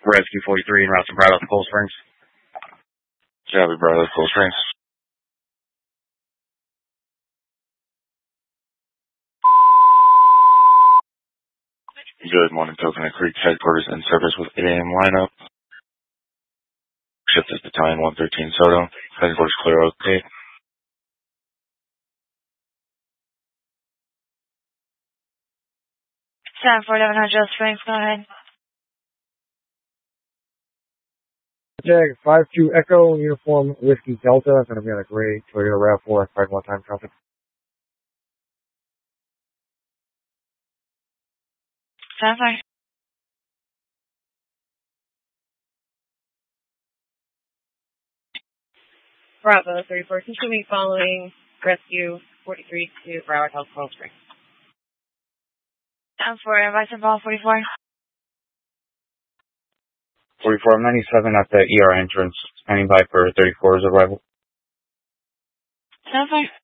Rescue 43 in route to Braddock, Cold Springs. Copy, Braddock, Cold Springs. Good morning, Coconut Creek headquarters in service with 8 a.m. lineup. Shift is Battalion 113 Soto. Headquarters clear okay. 74700 Springs, go ahead. Jag 52 Echo, uniform Whiskey Delta, going to be on a gray Toyota RAV4 at 51 time traffic. Sapphire. Bravo 34, continuing following Rescue 43 to Broward Health, Cold Springs. 7-4, advice on ball 44. 44, 97 at the ER entrance, standing by for 34's arrival. Sapphire.